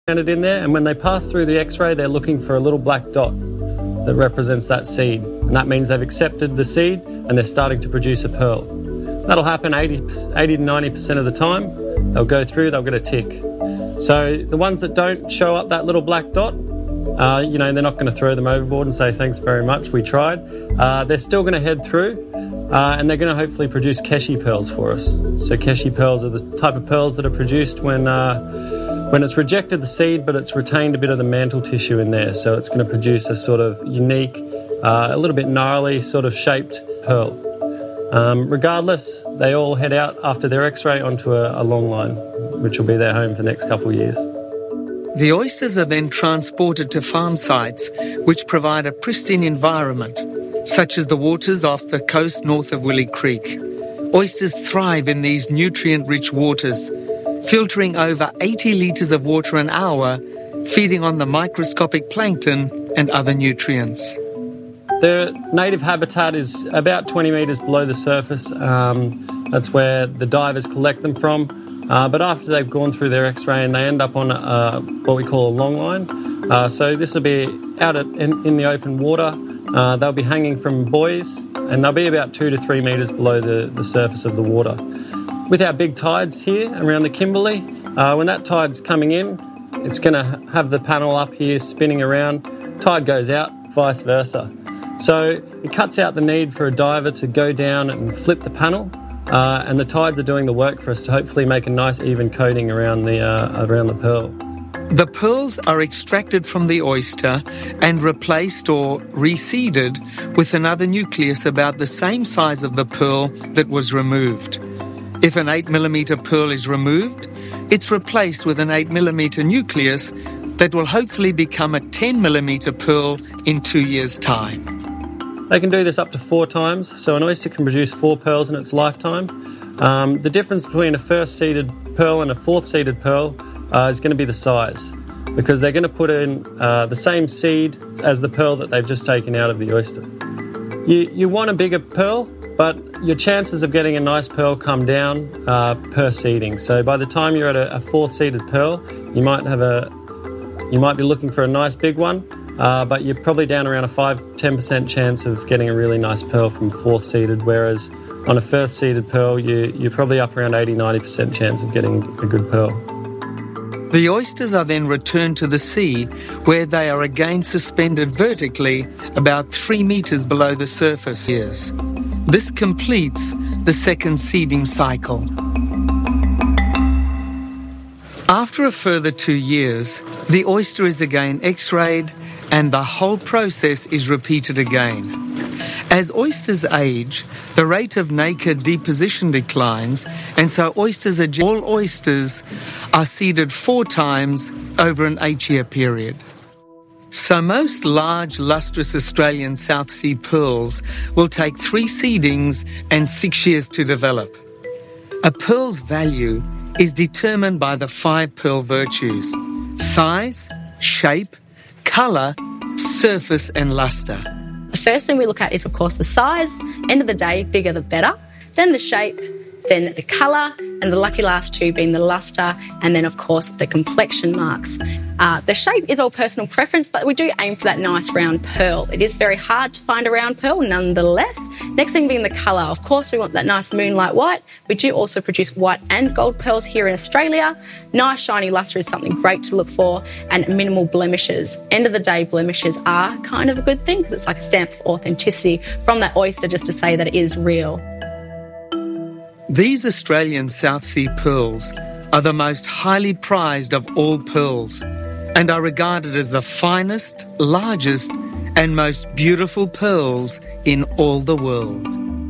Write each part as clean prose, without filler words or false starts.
it in there, and when they pass through the X-ray, they're looking for a little black dot that represents that seed, and that means they've accepted the seed and they're starting to produce a pearl. That'll happen 80 to 90% of the time. They'll go through, they'll get a tick. So the ones that don't show up that little black dot, they're not going to throw them overboard and say thanks very much, we tried. They're still going to head through, and they're going to hopefully produce Keshi pearls for us. So Keshi pearls are the type of pearls that are produced when it's rejected the seed, but it's retained a bit of the mantle tissue in there. So it's going to produce a sort of unique, a little bit gnarly sort of shaped pearl. Regardless, they all head out after their X-ray onto a long line, which will be their home for the next couple of years. The oysters are then transported to farm sites, which provide a pristine environment, such as the waters off the coast north of Willie Creek. Oysters thrive in these nutrient-rich waters, filtering over 80 litres of water an hour, feeding on the microscopic plankton and other nutrients. Their native habitat is about 20 metres below the surface. That's where the divers collect them from. But after they've gone through their X-ray and they end up on what we call a long line. So this will be out in the open water. They'll be hanging from buoys and they'll be about 2 to 3 metres below the surface of the water. With our big tides here around the Kimberley, when that tide's coming in, it's going to have the panel up here spinning around. Tide goes out, vice versa. So it cuts out the need for a diver to go down and flip the panel, and the tides are doing the work for us to hopefully make a nice even coating around the pearl. The pearls are extracted from the oyster and replaced or reseeded with another nucleus about the same size of the pearl that was removed. If an 8mm pearl is removed, it's replaced with an 8mm nucleus that will hopefully become a 10mm pearl in 2 years' time. They can do this up to 4 times, so an oyster can produce 4 pearls in its lifetime. The difference between a first seeded pearl and a fourth seeded pearl is going to be the size, because they're going to put in the same seed as the pearl that they've just taken out of the oyster. You want a bigger pearl, but your chances of getting a nice pearl come down per seeding. So by the time you're at a fourth seeded pearl, you might be looking for a nice big one, but you're probably down around a 5-10% chance of getting a really nice pearl from fourth seeded, whereas on a first seeded pearl, you're probably up around 80-90% chance of getting a good pearl. The oysters are then returned to the sea, where they are again suspended vertically about 3 metres below the surface. This completes the second seeding cycle. After a further 2 years, the oyster is again X-rayed and the whole process is repeated again. As oysters age, the rate of nacre deposition declines, and so all oysters are seeded 4 times over an 8-year period. So most large, lustrous Australian South Sea pearls will take 3 seedings and 6 years to develop. A pearl's value is determined by the 5 pearl virtues: size, shape, colour, surface and lustre. The first thing we look at is, of course, the size. End of the day, bigger the better. Then the shape, then the colour, and the lucky last 2 being the lustre, and then, of course, the complexion marks. The shape is all personal preference, but we do aim for that nice round pearl. It is very hard to find a round pearl, nonetheless. Next thing being the colour. Of course, we want that nice moonlight white. We do also produce white and gold pearls here in Australia. Nice shiny lustre is something great to look for, and minimal blemishes. End of the day, blemishes are kind of a good thing, because it's like a stamp of authenticity from that oyster just to say that it is real. These Australian South Sea pearls are the most highly prized of all pearls and are regarded as the finest, largest and most beautiful pearls in all the world.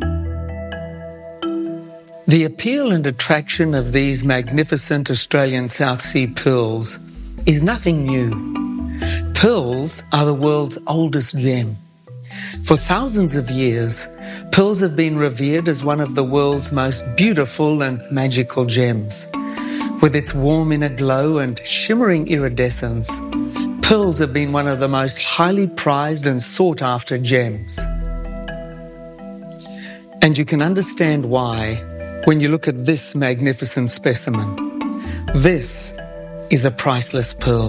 The appeal and attraction of these magnificent Australian South Sea pearls is nothing new. Pearls are the world's oldest gem. For thousands of years, pearls have been revered as one of the world's most beautiful and magical gems. With its warm inner glow and shimmering iridescence, pearls have been one of the most highly prized and sought-after gems. And you can understand why when you look at this magnificent specimen. This is a priceless pearl.